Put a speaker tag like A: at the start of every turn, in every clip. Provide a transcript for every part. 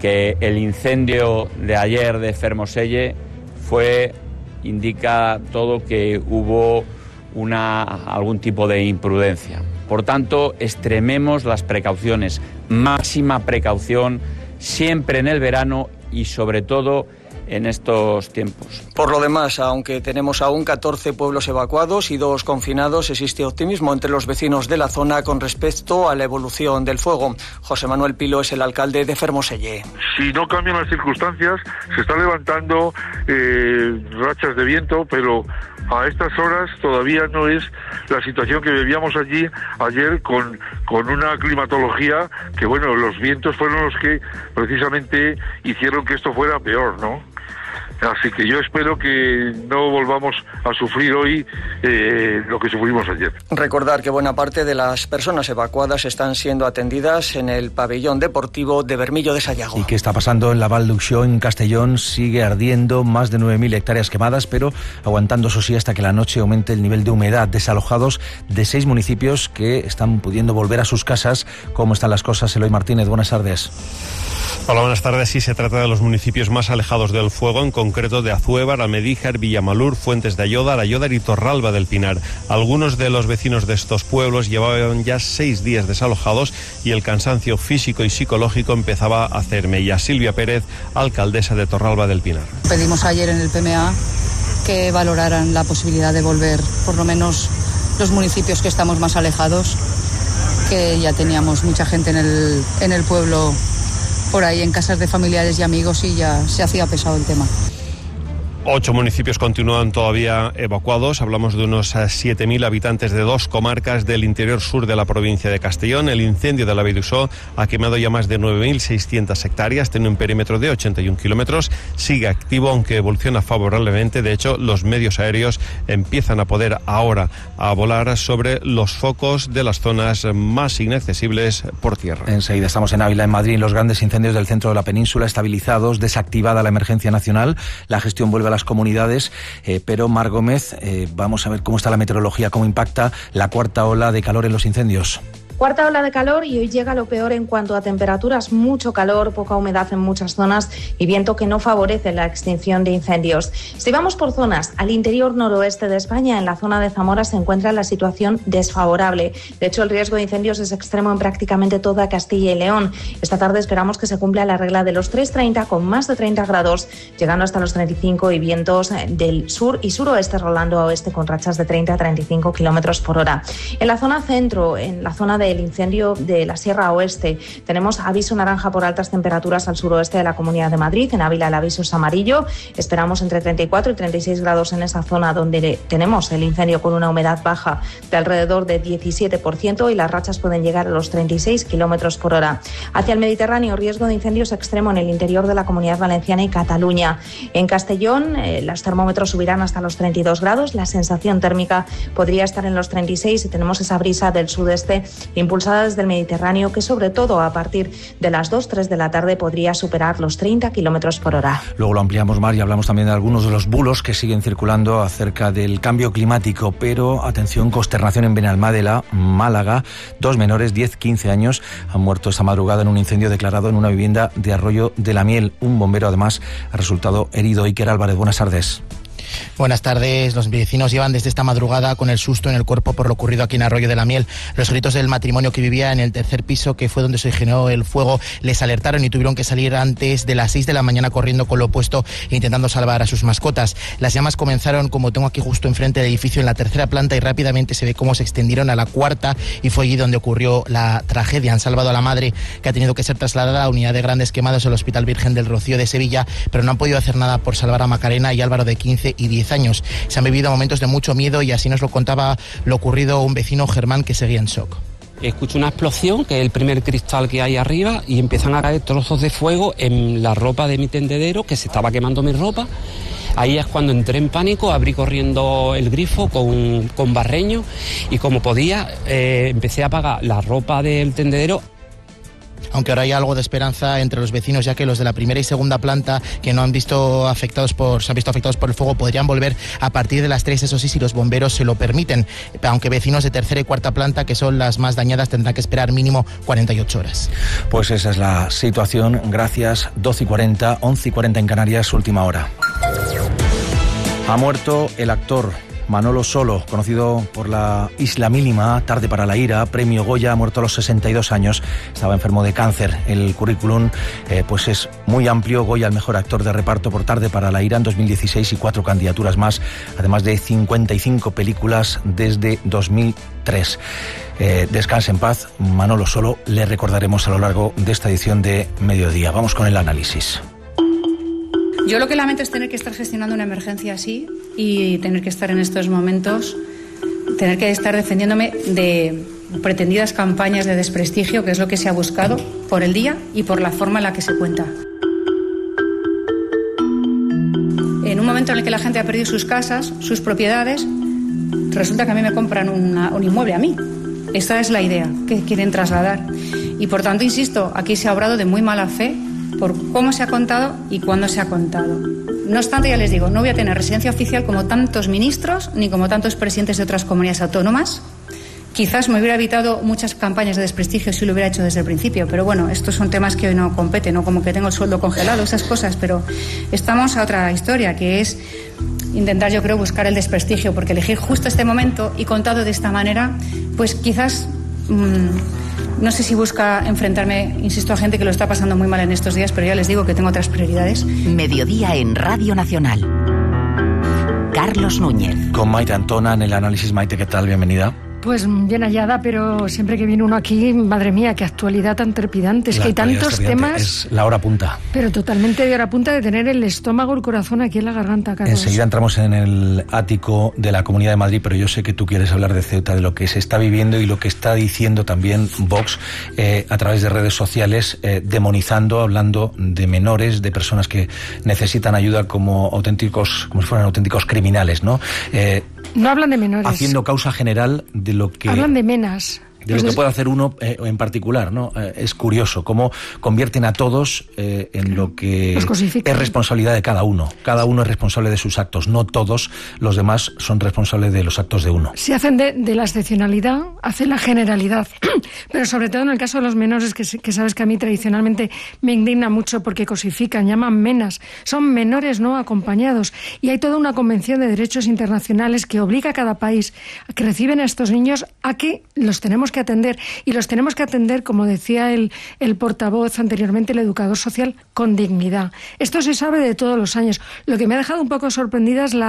A: que el incendio de ayer de Fermoselle indica todo que hubo algún tipo de imprudencia. Por tanto, extrememos las precauciones, máxima precaución siempre en el verano y sobre todo en estos tiempos.
B: Por lo demás, aunque tenemos aún 14 pueblos evacuados y 2 confinados, existe optimismo entre los vecinos de la zona con respecto a la evolución del fuego. José Manuel Pilo es el alcalde de Fermoselle.
C: Si no cambian las circunstancias, se están levantando rachas de viento, pero a estas horas todavía no es la situación que vivíamos allí ayer con una climatología que, bueno, los vientos fueron los que precisamente hicieron que esto fuera peor, ¿no? Así que yo espero que no volvamos a sufrir hoy lo que sufrimos ayer.
B: Recordar que buena parte de las personas evacuadas están siendo atendidas en el pabellón deportivo de Bermillo de Sayago.
D: ¿Y qué está pasando en la Val d'Uixó, en Castellón? Sigue ardiendo, más de 9.000 hectáreas quemadas, pero aguantando, eso sí, hasta que la noche aumente el nivel de humedad. Desalojados de 6 municipios que están pudiendo volver a sus casas. ¿Cómo están las cosas? Eloy Martínez, buenas tardes.
E: Hola, buenas tardes. Sí, se trata de los municipios más alejados del fuego, en concreto de Azuévar, Almedíjar, Villamalur, Fuentes de Ayódar y Torralba del Pinar. Algunos de los vecinos de estos pueblos llevaban ya 6 días desalojados y el cansancio físico y psicológico empezaba a hacer mella. Silvia Pérez, alcaldesa de Torralba del Pinar.
F: Pedimos ayer en el PMA que valoraran la posibilidad de volver, por lo menos los municipios que estamos más alejados, que ya teníamos mucha gente en el pueblo, por ahí en casas de familiares y amigos, y ya se hacía pesado el tema.
E: 8 municipios continúan todavía evacuados. Hablamos de unos 7.000 habitantes de 2 comarcas del interior sur de la provincia de Castellón. El incendio de la Val d'Uixó ha quemado ya más de 9.600 hectáreas, tiene un perímetro de 81 kilómetros, sigue activo aunque evoluciona favorablemente. De hecho, los medios aéreos empiezan a poder ahora a volar sobre los focos de las zonas más inaccesibles por tierra.
D: Enseguida estamos en Ávila, en Madrid. Los grandes incendios del centro de la península estabilizados, desactivada la emergencia nacional. La gestión vuelve a las comunidades, pero Mar Gómez, vamos a ver cómo está la meteorología, cómo impacta la cuarta ola de calor en los incendios.
G: Cuarta ola de calor y hoy llega lo peor en cuanto a temperaturas, mucho calor, poca humedad en muchas zonas y viento que no favorece la extinción de incendios. Si vamos por zonas, al interior noroeste de España, en la zona de Zamora se encuentra la situación desfavorable. De hecho, el riesgo de incendios es extremo en prácticamente toda Castilla y León. Esta tarde esperamos que se cumpla la regla de los 3.30 con más de 30 grados, llegando hasta los 35 y vientos del sur y suroeste rolando a oeste con rachas de 30 a 35 kilómetros por hora. En la zona centro, en la zona del incendio de la Sierra Oeste, tenemos aviso naranja por altas temperaturas al suroeste de la Comunidad de Madrid. En Ávila el aviso es amarillo. Esperamos entre 34 y 36 grados en esa zona donde tenemos el incendio con una humedad baja de alrededor de 17% y las rachas pueden llegar a los 36 kilómetros por hora. Hacia el Mediterráneo, riesgo de incendios extremo en el interior de la Comunidad Valenciana y Cataluña. En Castellón, los termómetros subirán hasta los 32 grados. La sensación térmica podría estar en los 36 y tenemos esa brisa del sudeste impulsada desde el Mediterráneo que sobre todo a partir de las 2-3 de la tarde podría superar los 30 kilómetros por hora.
D: Luego lo ampliamos, Mar, y hablamos también de algunos de los bulos que siguen circulando acerca del cambio climático, pero atención, consternación en Benalmádena, Málaga. 2 menores, 10-15 años, han muerto esta madrugada en un incendio declarado en una vivienda de Arroyo de la Miel. Un bombero además ha resultado herido. Iker Álvarez, buenas tardes.
H: Buenas tardes. Los vecinos llevan desde esta madrugada con el susto en el cuerpo por lo ocurrido aquí en Arroyo de la Miel. Los gritos del matrimonio que vivía en el 3er piso, que fue donde se originó el fuego, les alertaron y tuvieron que salir antes de las 6 de la mañana corriendo con lo opuesto e intentando salvar a sus mascotas. Las llamas comenzaron, como tengo aquí justo enfrente del edificio, en la 3ª planta y rápidamente se ve cómo se extendieron a la 4ª y fue allí donde ocurrió la tragedia. Han salvado a la madre, que ha tenido que ser trasladada a unidad de grandes quemados al Hospital Virgen del Rocío de Sevilla, pero no han podido hacer nada por salvar a Macarena y Álvaro, de 15 y 10 años. Se han vivido momentos de mucho miedo y así nos lo contaba lo ocurrido un vecino, Germán, que seguía en shock.
I: Escucho una explosión, que es el primer cristal que hay arriba, y empiezan a caer trozos de fuego en la ropa de mi tendedero, que se estaba quemando mi ropa. Ahí es cuando entré en pánico, abrí corriendo el grifo con barreño y como podía empecé a apagar la ropa del tendedero.
H: aunque ahora hay algo de esperanza entre los vecinos, ya que los de la primera y segunda planta que no han visto afectados se han visto afectados por el fuego podrían volver a partir de las 3, eso sí, si los bomberos se lo permiten, aunque vecinos de tercera y cuarta planta, que son las más dañadas, tendrán que esperar mínimo 48 horas.
D: Pues esa es la situación. Gracias. 12:40, 11:40 en Canarias, última hora. Ha muerto el actor Manolo Solo, conocido por la Isla Mínima, Tarde para la ira, premio Goya, ha muerto a los 62 años, estaba enfermo de cáncer. El currículum pues es muy amplio: Goya al mejor actor de reparto por Tarde para la ira en 2016 y 4 candidaturas más, además de 55 películas desde 2003. Descanse en paz, Manolo Solo, le recordaremos a lo largo de esta edición de Mediodía. Vamos con el análisis.
J: Yo lo que lamento es tener que estar gestionando una emergencia así y tener que estar en estos momentos, tener que estar defendiéndome de pretendidas campañas de desprestigio, que es lo que se ha buscado por el día y por la forma en la que se cuenta. En un momento en el que la gente ha perdido sus casas, sus propiedades, resulta que a mí me compran un inmueble a mí. Esta es la idea que quieren trasladar. Y por tanto, insisto, aquí se ha obrado de muy mala fe por cómo se ha contado y cuándo se ha contado. No obstante, ya les digo, no voy a tener residencia oficial como tantos ministros ni como tantos presidentes de otras comunidades autónomas. Quizás me hubiera evitado muchas campañas de desprestigio si lo hubiera hecho desde el principio, pero bueno, estos son temas que hoy no competen, no como que tengo el sueldo congelado, esas cosas, pero estamos a otra historia, que es intentar, yo creo, buscar el desprestigio, porque elegir justo este momento y contado de esta manera, pues quizás no sé si busca enfrentarme, insisto, a gente que lo está pasando muy mal en estos días, pero ya les digo que tengo otras prioridades.
K: Mediodía en Radio Nacional. Carlos Núñez.
D: Con Maite Antona en el análisis. Maite, ¿qué tal? Bienvenida.
L: Pues bien hallada, pero siempre que viene uno aquí, madre mía, qué actualidad tan trepidante. Es que hay tantos temas.
D: Es la hora punta.
L: Pero totalmente de hora punta, de tener el estómago, el corazón aquí en la garganta, Carlos.
D: Enseguida entramos en el ático de la Comunidad de Madrid, pero yo sé que tú quieres hablar de Ceuta, de lo que se está viviendo y lo que está diciendo también Vox a través de redes sociales, demonizando, hablando de menores, de personas que necesitan ayuda como si fueran auténticos criminales, ¿no?
L: No hablan de menores.
D: Haciendo causa general de lo que...
L: Hablan de menas.
D: De lo que puede hacer uno en particular, ¿no? Es curioso cómo convierten a todos en lo que es responsabilidad de cada uno. Cada uno es responsable de sus actos, no todos los demás son responsables de los actos de uno.
L: Si hacen de la excepcionalidad, hacen la generalidad. Pero sobre todo en el caso de los menores, que sabes que a mí tradicionalmente me indigna mucho porque cosifican, llaman menas. Son menores no acompañados. Y hay toda una convención de derechos internacionales que obliga a cada país que reciben a estos niños a que los tenemos que atender, y los tenemos que atender, como decía el portavoz anteriormente, el educador social, con dignidad. Esto se sabe de todos los años. Lo que me ha dejado un poco sorprendida es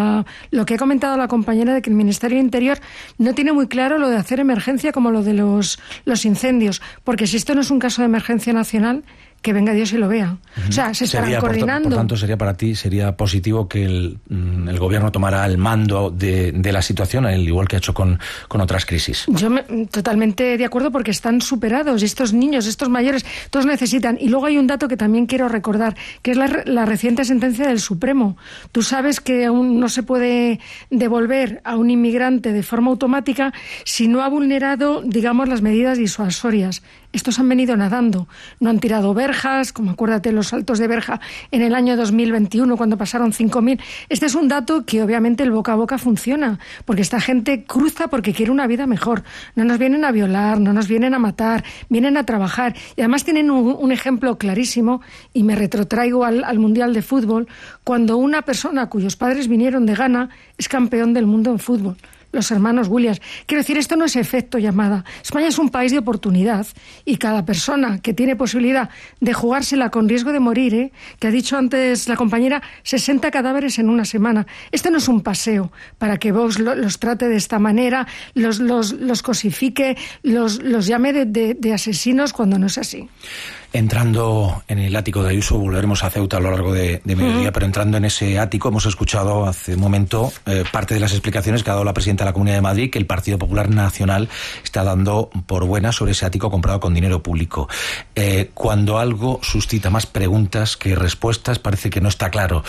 L: lo que ha comentado la compañera, de que el Ministerio de Interior no tiene muy claro lo de hacer emergencia como lo de los incendios, porque si esto no es un caso de emergencia nacional, que venga Dios y lo vea. O sea, se estarán coordinando.
D: Por tanto, sería positivo que el gobierno tomara el mando de la situación, al igual que ha hecho con otras crisis.
L: Yo totalmente de acuerdo, porque están superados, y estos niños, estos mayores, todos necesitan. Y luego hay un dato que también quiero recordar, que es la reciente sentencia del Supremo. Tú sabes que aún no se puede devolver a un inmigrante de forma automática si no ha vulnerado, digamos, las medidas disuasorias. Estos han venido nadando, no han tirado verjas, como acuérdate los saltos de verja en el año 2021 cuando pasaron 5.000. Este es un dato que obviamente el boca a boca funciona, porque esta gente cruza porque quiere una vida mejor. No nos vienen a violar, no nos vienen a matar, vienen a trabajar. Y además tienen un ejemplo clarísimo, y me retrotraigo al Mundial de Fútbol, cuando una persona cuyos padres vinieron de Ghana es campeón del mundo en fútbol. Los hermanos Williams. Quiero decir, esto no es efecto llamada. España es un país de oportunidad, y cada persona que tiene posibilidad de jugársela con riesgo de morir, que ha dicho antes la compañera, 60 cadáveres en una semana. Esto no es un paseo para que Vox los trate de esta manera, los cosifique, los llame de asesinos, cuando no es así.
D: Entrando en el ático de Ayuso, volveremos a Ceuta a lo largo de mediodía, pero entrando en ese ático hemos escuchado hace un momento parte de las explicaciones que ha dado la presidenta de la Comunidad de Madrid, que el Partido Popular Nacional está dando por buena sobre ese ático comprado con dinero público. Cuando algo suscita más preguntas que respuestas, parece que no está claro.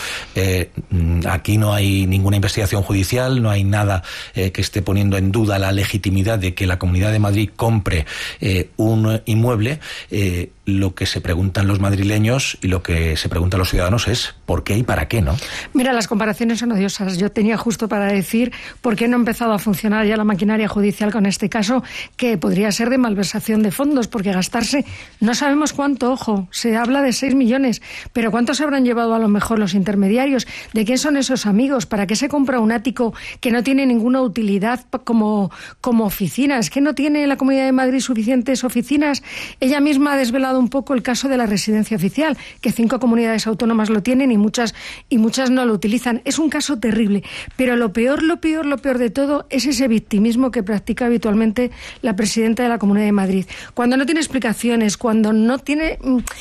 D: Aquí no hay ninguna investigación judicial, no hay nada que esté poniendo en duda la legitimidad de que la Comunidad de Madrid compre un inmueble. Lo que se preguntan los madrileños y lo que se preguntan los ciudadanos es ¿por qué y para qué, no?
L: Mira, las comparaciones son odiosas. Yo tenía justo para decir por qué no ha empezado a funcionar ya la maquinaria judicial con este caso, que podría ser de malversación de fondos, porque gastarse no sabemos cuánto, ojo, se habla de 6 millones, pero ¿cuántos habrán llevado a lo mejor los intermediarios? ¿De quién son esos amigos? ¿Para qué se compra un ático que no tiene ninguna utilidad como oficina? ¿Es que no tiene la Comunidad de Madrid suficientes oficinas? Ella misma ha desvelado un poco el caso de la residencia oficial, que 5 comunidades autónomas lo tienen y muchas no lo utilizan. Es un caso terrible, pero lo peor de todo es ese victimismo que practica habitualmente la presidenta de la Comunidad de Madrid. Cuando no tiene explicaciones, cuando no tiene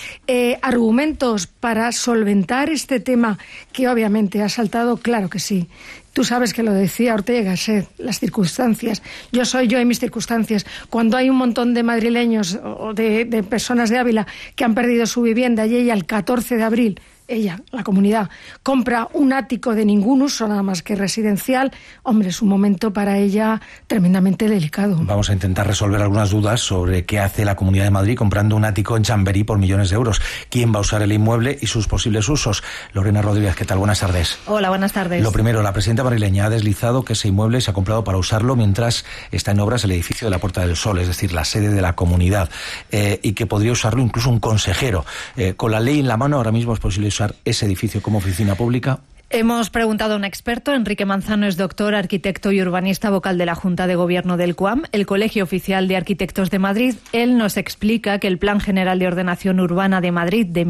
L: argumentos para solventar este tema, que obviamente ha saltado, claro que sí. Tú sabes que lo decía Ortega y Gasset, las circunstancias. Yo soy yo y mis circunstancias. Cuando hay un montón de madrileños o de personas de Ávila que han perdido su vivienda y ella el 14 de abril, ella, la comunidad, compra un ático de ningún uso, nada más que residencial, hombre, es un momento para ella tremendamente delicado.
D: Vamos a intentar resolver algunas dudas sobre qué hace la Comunidad de Madrid comprando un ático en Chamberí por millones de euros. ¿Quién va a usar el inmueble y sus posibles usos? Lorena Rodríguez, ¿qué tal? Buenas tardes.
M: Hola, buenas tardes.
D: Lo primero, la presidenta madrileña ha deslizado que ese inmueble se ha comprado para usarlo mientras está en obras el edificio de la Puerta del Sol, es decir, la sede de la comunidad, y que podría usarlo incluso un consejero. Con la ley en la mano, ahora mismo es posible usar ese edificio como oficina pública.
M: Hemos preguntado a un experto. Enrique Manzano es doctor, arquitecto y urbanista, vocal de la Junta de Gobierno del CUAM, el Colegio Oficial de Arquitectos de Madrid. Él nos explica que el Plan General de Ordenación Urbana de Madrid de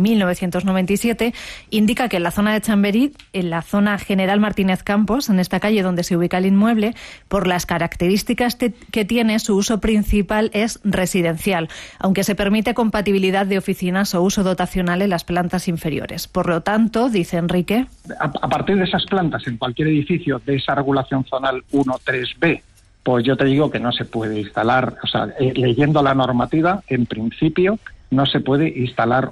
M: 1997 indica que en la zona de Chamberí, en la zona General Martínez Campos, en esta calle donde se ubica el inmueble, por las características que tiene, su uso principal es residencial, aunque se permite compatibilidad de oficinas o uso dotacional en las plantas inferiores. Por lo tanto, dice Enrique,
N: a partir de esas plantas en cualquier edificio de esa regulación zonal 1-3B, pues yo te digo que no se puede instalar, o sea, leyendo la normativa, en principio no se puede instalar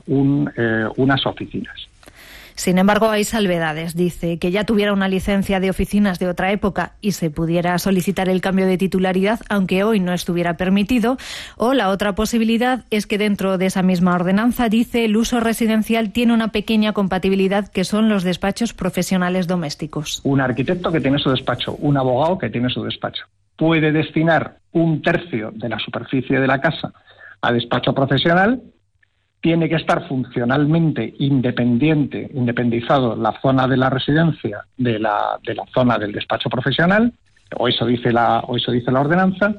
N: unas oficinas.
M: Sin embargo, hay salvedades. Dice que ya tuviera una licencia de oficinas de otra época y se pudiera solicitar el cambio de titularidad, aunque hoy no estuviera permitido. O la otra posibilidad es que dentro de esa misma ordenanza, dice, el uso residencial tiene una pequeña compatibilidad, que son los despachos profesionales domésticos.
N: Un arquitecto que tiene su despacho, un abogado que tiene su despacho, puede destinar 1/3 de la superficie de la casa a despacho profesional. Tiene que estar funcionalmente independizado la zona de la residencia de la zona del despacho profesional, o eso dice la ordenanza.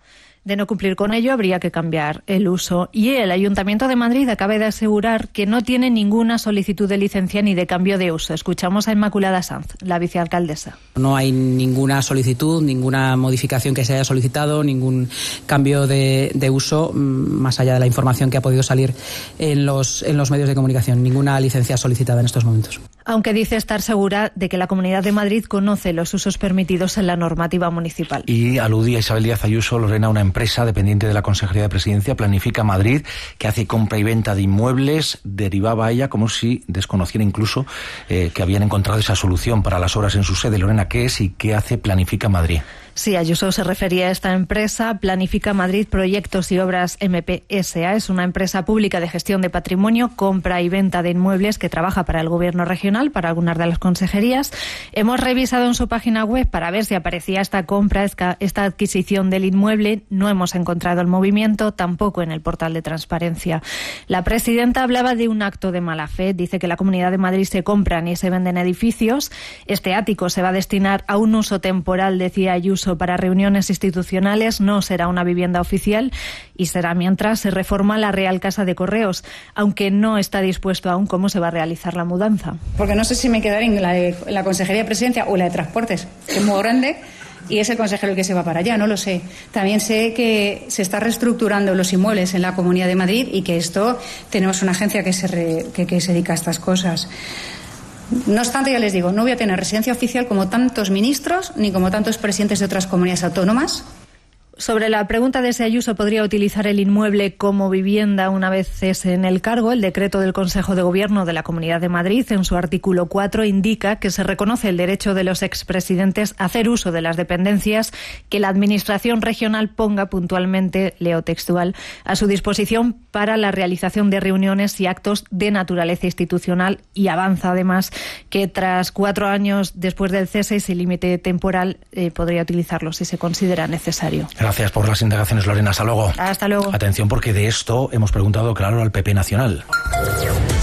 M: De no cumplir con ello, habría que cambiar el uso. Y el Ayuntamiento de Madrid acaba de asegurar que no tiene ninguna solicitud de licencia ni de cambio de uso. Escuchamos a Inmaculada Sanz, la vicealcaldesa.
O: No hay ninguna solicitud, ninguna modificación que se haya solicitado, ningún cambio de uso, más allá de la información que ha podido salir en los medios de comunicación. Ninguna licencia solicitada en estos momentos.
M: Aunque dice estar segura de que la Comunidad de Madrid conoce los usos permitidos en la normativa municipal.
D: Y aludía Isabel Díaz Ayuso, Lorena, una empresa dependiente de la Consejería de Presidencia, Planifica Madrid, que hace compra y venta de inmuebles. Derivaba a ella como si desconociera incluso que habían encontrado esa solución para las obras en su sede. Lorena, ¿qué es y qué hace Planifica Madrid?
M: Sí, Ayuso se refería a esta empresa, Planifica Madrid Proyectos y Obras MPSA. Es una empresa pública de gestión de patrimonio, compra y venta de inmuebles que trabaja para el Gobierno regional, para algunas de las consejerías. Hemos revisado en su página web para ver si aparecía esta compra, esta adquisición del inmueble. No hemos encontrado el movimiento, tampoco en el portal de transparencia. La presidenta hablaba de un acto de mala fe. Dice que la Comunidad de Madrid se compran y se venden edificios. Este ático se va a destinar a un uso temporal, decía Ayuso, para reuniones institucionales, no será una vivienda oficial y será mientras se reforma la Real Casa de Correos, aunque no está dispuesto aún cómo se va a realizar la mudanza.
J: Porque no sé si me quedaré en la Consejería de Presidencia o la de Transportes, que es muy grande, y es el consejero el que se va para allá, no lo sé. También sé que se está reestructurando los inmuebles en la Comunidad de Madrid y que esto tenemos una agencia que se dedica a estas cosas. No obstante, ya les digo, no voy a tener residencia oficial como tantos ministros ni como tantos presidentes de otras comunidades autónomas.
M: Sobre la pregunta de si Ayuso podría utilizar el inmueble como vivienda una vez cese en el cargo, el decreto del Consejo de Gobierno de la Comunidad de Madrid, en su artículo 4, indica que se reconoce el derecho de los expresidentes a hacer uso de las dependencias que la Administración regional ponga puntualmente, leo textual, a su disposición para la realización de reuniones y actos de naturaleza institucional, y avanza además que tras 4 años después del cese, ese límite temporal podría utilizarlo si se considera necesario.
D: Gracias por las indagaciones, Lorena. Hasta luego.
M: Hasta luego.
D: Atención, porque de esto hemos preguntado, claro, al PP Nacional.